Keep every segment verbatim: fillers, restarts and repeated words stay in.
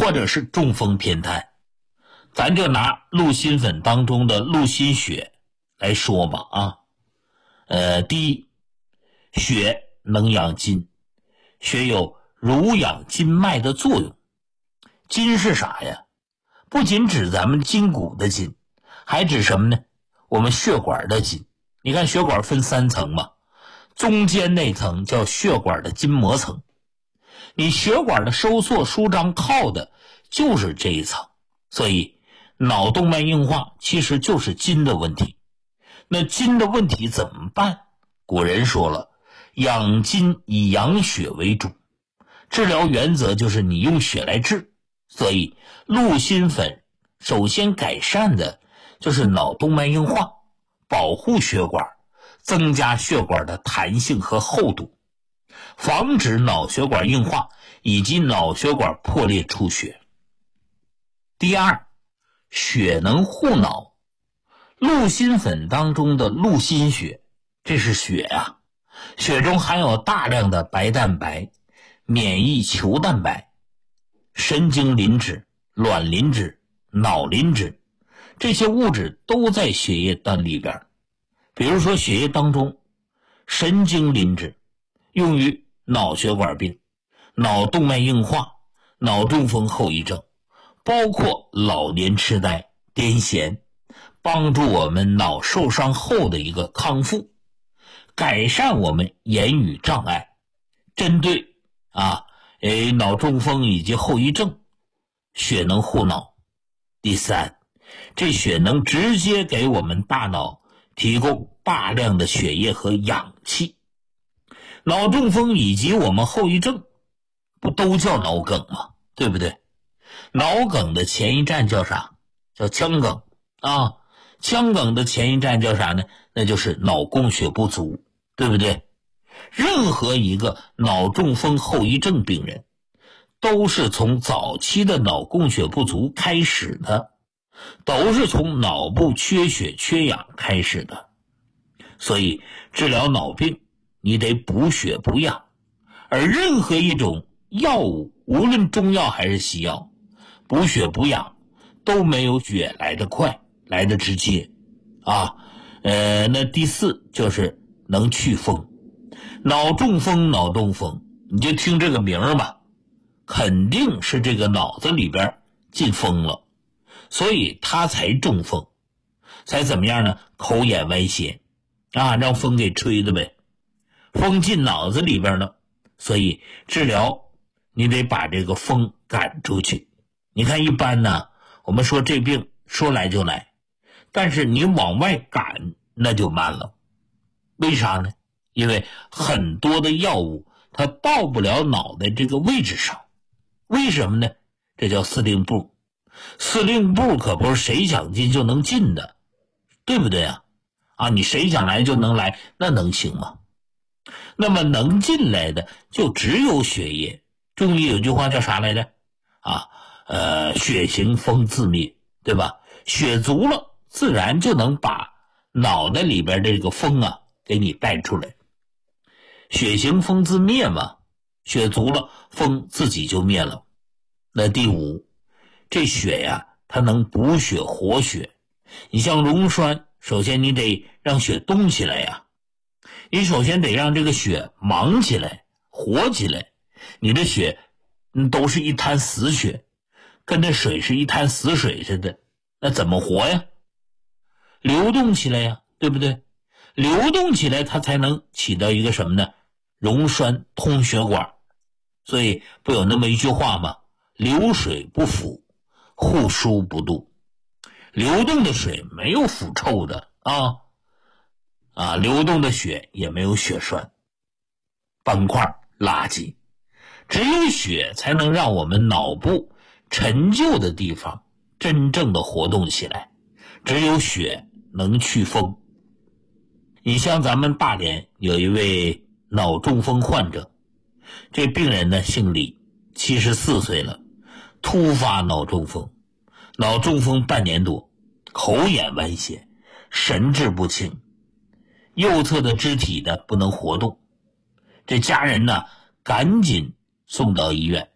或者是中风偏瘫。咱就拿鹿心粉当中的鹿心血来说吧啊。呃，第一，血能养筋，血有濡养筋脉的作用。筋是啥呀？不仅指咱们筋骨的筋，还指什么呢？我们血管的筋。你看血管分三层嘛，中间那层叫血管的筋膜层，你血管的收缩舒张靠的就是这一层。所以脑动脉硬化其实就是筋的问题。那筋的问题怎么办？古人说了，养筋以养血为主，治疗原则就是你用血来治。所以鹿心粉首先改善的就是脑动脉硬化，保护血管，增加血管的弹性和厚度，防止脑血管硬化以及脑血管破裂出血。第二，血能护脑。鹿心粉当中的鹿心血，这是血啊，血中含有大量的白蛋白、免疫球蛋白、神经磷脂、卵磷脂、脑磷脂，这些物质都在血液的里边。比如说血液当中，神经磷脂用于脑血管病、脑动脉硬化、脑中风后遗症，包括老年痴呆、癫痫，帮助我们脑受伤后的一个康复，改善我们言语障碍，针对啊诶脑中风以及后遗症，血能护脑。第三，这血能直接给我们大脑提供大量的血液和氧气。脑中风以及我们后遗症不都叫脑梗吗？对不对？脑梗的前一站叫啥？叫腔梗啊。腔梗的前一站叫啥呢？那就是脑供血不足，对不对？任何一个脑中风后遗症病人都是从早期的脑供血不足开始的，都是从脑部缺血缺氧开始的。所以治疗脑病你得补血补氧，而任何一种药物，无论中药还是西药，补血补氧都没有血来得快，来得直接啊。呃，那第四就是能祛风。脑中风、脑中风，你就听这个名儿吧，肯定是这个脑子里边进风了，所以他才中风，才怎么样呢？口眼歪斜啊，让风给吹的呗。风进脑子里边了，所以治疗你得把这个风赶出去。你看一般呢，我们说这病说来就来，但是你往外赶那就慢了。为啥呢？因为很多的药物它到不了脑袋这个位置上。为什么呢？这叫司令部。司令部可不是谁想进就能进的，对不对啊？啊，你谁想来就能来，那能行吗？那么能进来的就只有血液。中医有句话叫啥来着？啊，呃，血行风自灭，对吧？血足了，自然就能把脑袋里边这个风啊给你带出来。血行风自灭嘛，血足了，风自己就灭了。那第五，这血呀，它能补血活血。你像溶栓，首先你得让血动起来呀，你首先得让这个血忙起来，活起来。你的血嗯都是一滩死血，跟那水是一滩死水似的，那怎么活呀？流动起来呀，对不对？流动起来它才能起到一个什么呢？溶栓通血管。所以不有那么一句话吗？流水不腐，户枢不蠹。流动的水没有腐臭的啊啊，流动的血也没有血栓、斑块、垃圾。只有血才能让我们脑部陈旧的地方真正的活动起来，只有血能祛风。你像咱们大连有一位脑中风患者，这病人呢姓李，七十四岁了，突发脑中风，脑中风半年多，口眼歪斜，神志不清，右侧的肢体呢不能活动。这家人呢赶紧送到医院，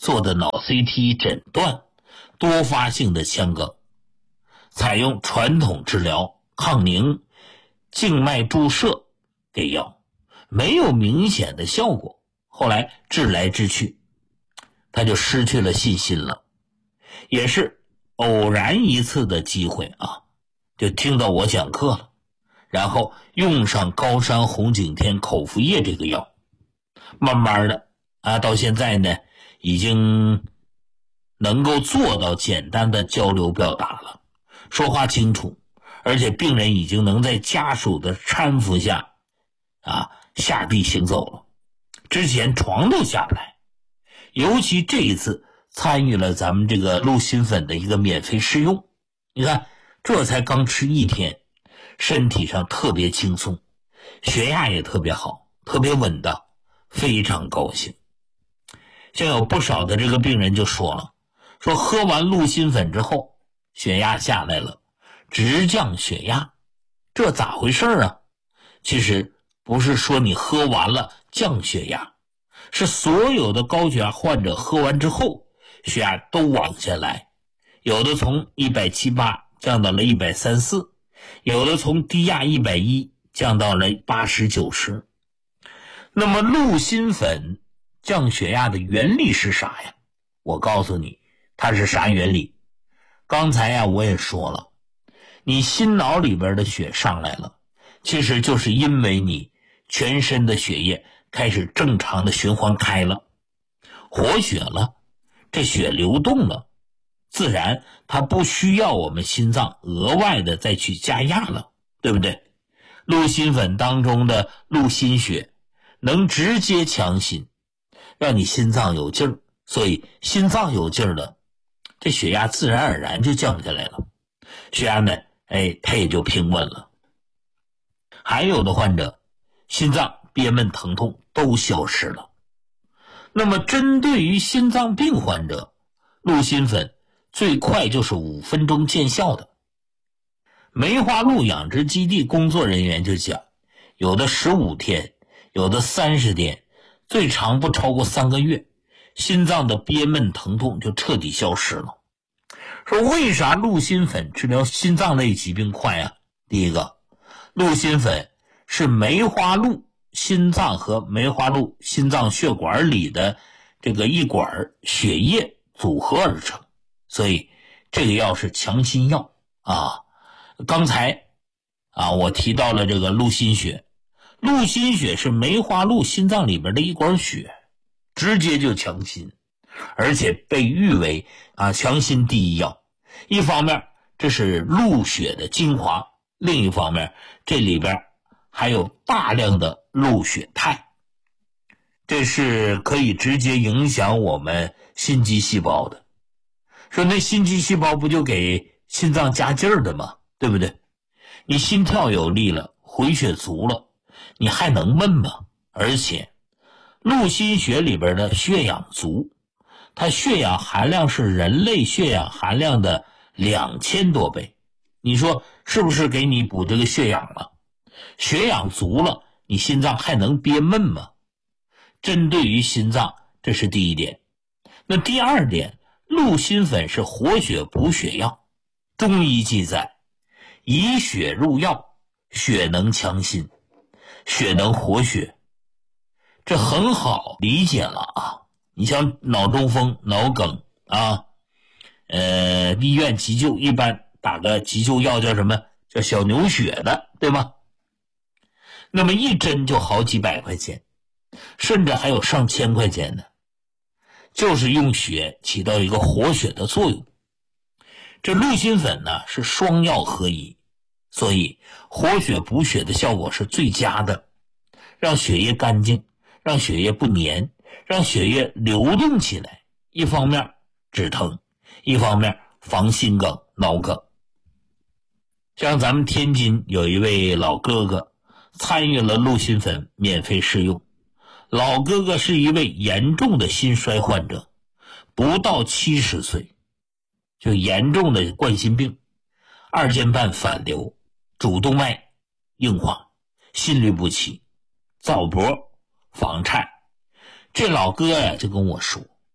做的脑 C T 诊断多发性的腔梗，采用传统治疗抗凝、静脉注射给药，没有明显的效果。后来治来治去，他就失去了信心了。也是偶然一次的机会啊，就听到我讲课了，然后用上高山红景天口服液这个药，慢慢的啊，到现在呢，已经能够做到简单的交流表达了，说话清楚，而且病人已经能在家属的搀扶下啊下地行走了，之前床都下不来。尤其这一次参与了咱们这个鹿心粉的一个免费试用，你看这才刚吃一天，身体上特别轻松，血压也特别好，特别稳当，非常高兴。像有不少的这个病人就说了，说喝完鹿心粉之后血压下来了，直降血压，这咋回事啊？其实不是说你喝完了降血压，是所有的高血压患者喝完之后血压都往下来，有的从一百七十八降到了一百三十四，有的从低压一百一降到了八十九十。那么鹿心粉降血压的原理是啥呀？我告诉你它是啥原理。刚才呀我也说了，你心脑里边的血上来了，其实就是因为你全身的血液开始正常的循环开了，活血了，这血流动了，自然它不需要我们心脏额外的再去加压了，对不对？鹿心粉当中的鹿心血能直接强心，让你心脏有劲儿，所以心脏有劲儿了，这血压自然而然就降下来了，血压呢，哎，它也就平稳了。还有的患者心脏憋闷疼痛都消失了。那么针对于心脏病患者，鹿心粉最快就是五分钟见效的。梅花鹿养殖基地工作人员就讲，有的十五天，有的三十天，最长不超过三个月，心脏的憋闷疼痛就彻底消失了。说为啥鹿心粉治疗心脏类疾病快啊？第一个，鹿心粉是梅花鹿心脏和梅花鹿心脏血管里的这个一管血液组合而成，所以这个药是强心药啊。刚才啊我提到了这个鹿心血，鹿心血是梅花鹿心脏里边的一管血，直接就强心，而且被誉为啊强心第一药。一方面这是鹿血的精华，另一方面这里边还有大量的鹿血肽，这是可以直接影响我们心肌细胞的。说那心肌细胞不就给心脏加劲儿的吗？对不对？你心跳有力了，回血足了，你还能闷吗？而且鹿心血里边的血氧足，它血氧含量是人类血氧含量的两千多倍，你说是不是给你补这个血氧了？血氧足了，你心脏还能憋闷吗？针对于心脏，这是第一点。那第二点，鹿心粉是活血补血药。中医记载，以血入药，血能强心，血能活血，这很好理解了啊。你像脑中风、脑梗啊，呃，医院急救一般打个急救药叫什么？叫小牛血的，对吗？那么一针就好几百块钱，甚至还有上千块钱的，就是用血起到一个活血的作用。这鹿心粉呢是双药合一，所以活血补血的效果是最佳的，让血液干净，让血液不粘，让血液流动起来，一方面止疼，一方面防心梗、脑梗。像咱们天津有一位老哥哥参与了鹿心粉免费试用，老哥哥是一位严重的心衰患者，不到七十岁就严重的冠心病，二尖瓣反流，主动脉硬化，心律不齐，早搏房颤。这老哥呀就跟我说，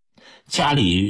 家里